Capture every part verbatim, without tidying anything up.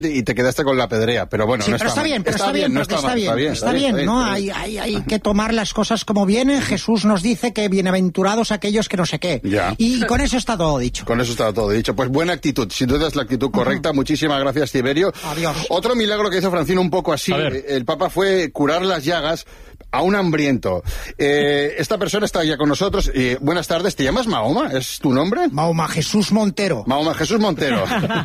y te quedaste con la pedrea, pero bueno, sí, no pero está, está bien, pero está, está bien, no está, está, está, bien, está bien, está bien, ¿no? Hay, hay, hay que tomar las cosas como vienen. Jesús nos dice que bienaventurados aquellos que no sé qué. Ya. Y con eso está todo dicho. Con eso está todo dicho. Pues buena actitud, sin duda es la actitud correcta. Uh-huh. Muchísimas gracias, Tiberio. Adiós. Otro milagro que hizo Francino un poco así, el Papa fue curar las llagas a un hambriento. Eh, esta persona está ya con nosotros. Eh, buenas tardes, ¿te llamas Mahoma? ¿Es tu nombre? Mahoma Jesús Montero. Mahoma Jesús Montero.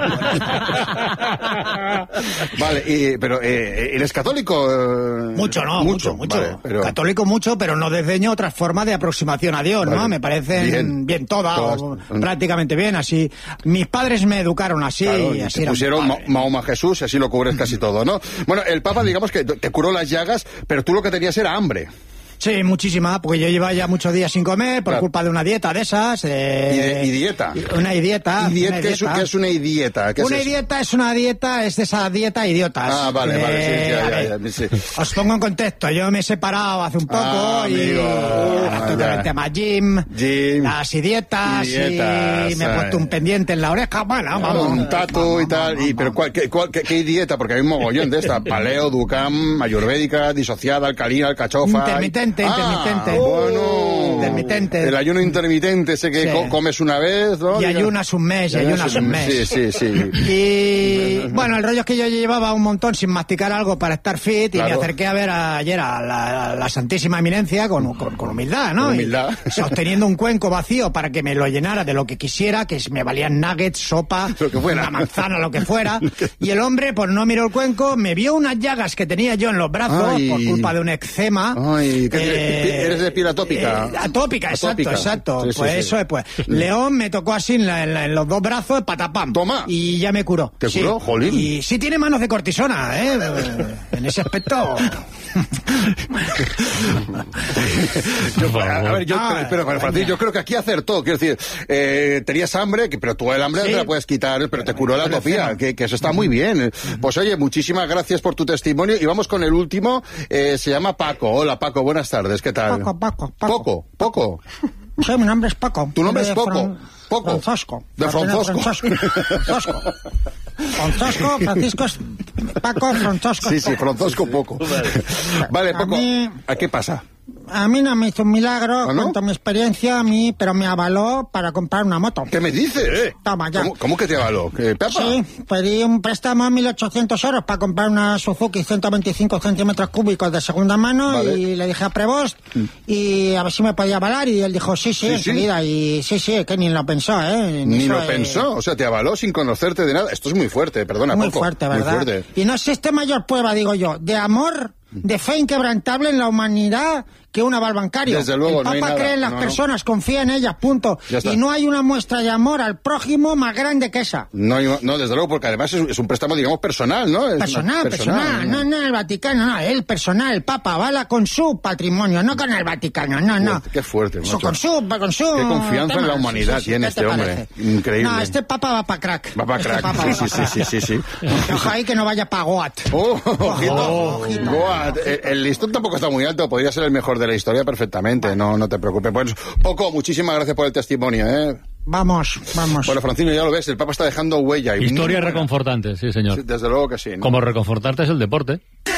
Vale, y, pero eh, ¿eres católico? Eh, mucho, no, mucho, mucho. Vale, pero... Católico mucho, pero no desdeño otras formas de aproximación a Dios, vale. ¿no? Me parecen bien, bien todas, todas. O, prácticamente bien, así. Mis padres me educaron así. Claro, y así te pusieron Ma- Mahoma Jesús y así lo cubres casi todo, ¿no? Bueno, el Papa, digamos que te curó las llagas, pero tú lo que tenías era hambre. Sí, muchísima, porque yo llevaba ya muchos días sin comer por claro. culpa de una dieta de esas. Eh, ¿Y, de, ¿Y dieta? Una dieta. ¿Y dieta? Una ¿Qué, dieta. Es, ¿Qué es una dieta? ¿Qué una es dieta es una dieta, es de esa dieta idiotas. Ah, vale, eh, vale, sí, ya, ya, ya, sí. Os pongo en contexto, yo me he separado hace un poco ah, y amigo, estoy con el tema gym, gym las y dietas, y, dietas, y me he puesto un pendiente en la oreja, bueno, vamos. Un tatu y tal, y, pero ¿cuál, qué, cuál, qué, ¿qué dieta? Porque hay un mogollón de esta, paleo, ducam, ayurvédica, disociada, alcalina, alcachofa. Intermitente, y... intermitente. Ah, bueno. Intermitente. El ayuno intermitente, ese que sí. co- comes una vez, ¿no? Y ayunas un mes, y ayunas un mes. Sí, sí, sí. Y bueno, el rollo es que yo llevaba un montón sin masticar algo para estar fit y claro. me acerqué a ver a, ayer a la, a la Santísima Eminencia con, con, con humildad, ¿no? Con humildad. Y, sosteniendo un cuenco vacío para que me lo llenara de lo que quisiera, que me valían nuggets, sopa, lo que fuera. una manzana, lo que fuera. Y el hombre, pues no miró el cuenco, me vio unas llagas que tenía yo en los brazos Ay. por culpa de un eczema. Ay, ¿qué eh, ¿Eres de piel atópica? Eh, atópica, exacto, atópica. exacto. Sí, sí, pues sí. eso es, pues. León me tocó así en, la, en, la, en los dos brazos, patapam. Toma. Y ya me curó. ¿Te sí. curó? Jolín. Y sí tiene manos de cortisona, ¿eh? En ese aspecto. yo, a, a ver, yo, ah, pero, pero, Francisco, yo creo que aquí acertó. Quiero decir, eh, tenías hambre, que, pero tú el hambre sí. no te la puedes quitar, pero te curó la atopía, que, que eso está muy bien. Pues oye, muchísimas gracias por tu testimonio. Y vamos con el último. Eh, se llama Paco. Hola, Paco, buenas tardes. ¿Qué tal? Paco, Paco, Paco. Poco, Poco. Sí, mi nombre es Paco. ¿Tu nombre es Poco? Fran... Poco. Francesco. De Francesco. Francesco. Francesco, Francisco es Paco, Francesco. Sí, sí, Francesco Poco. Vale, Poco, ¿a, mí, ¿a qué pasa? A mí no me hizo un milagro, ¿Ah, no? cuento mi experiencia a mí, pero me avaló para comprar una moto. ¿Qué me dices? Toma, ya. ¿Cómo, cómo que te avaló? ¿Qué, Pepa? Sí, pedí un préstamo de mil ochocientos euros para comprar una Suzuki ciento veinticinco centímetros cúbicos de segunda mano vale. y le dije a Prevost y a ver si me podía avalar y él dijo sí, sí, sí enseguida sí. y sí, sí, que ni lo pensó, ¿eh? Ni Eso, lo eh... pensó, o sea, te avaló sin conocerte de nada. Esto es muy fuerte, perdona, Muy Poco. fuerte, ¿verdad? Muy fuerte. Y no existe mayor prueba, digo yo, de amor, de fe inquebrantable en la humanidad que un aval bancario. Desde luego, el Papa no hay nada. cree en las no, personas, no. confía en ellas, punto. Y no hay una muestra de amor al prójimo más grande que esa. No, hay, no desde luego, porque además es, es un préstamo, digamos, personal, ¿no? Es personal, personal, personal. No, no, el Vaticano, no, el personal, el Papa avala con su patrimonio, no con el Vaticano, no, no. Qué fuerte, macho. Con su, con su... Qué confianza temas. en la humanidad sí, sí, tiene este hombre. Parece? Increíble. No, este Papa va para crack. Va para este crack, Papa sí, va sí, pa sí, sí, sí, sí. Ojo ahí que no vaya para Goat. Oh, ojito, oh, ojito. Goat. El, el listón tampoco está muy alto, podría ser el mejor de la historia perfectamente, no, no te preocupes. Pues, Poco, muchísimas gracias por el testimonio, ¿eh? Vamos, vamos. Bueno, Francino, ya lo ves, el Papa está dejando huella. Historia reconfortante, sí, señor. Sí, desde luego que sí, ¿no? Como reconfortarte es el deporte.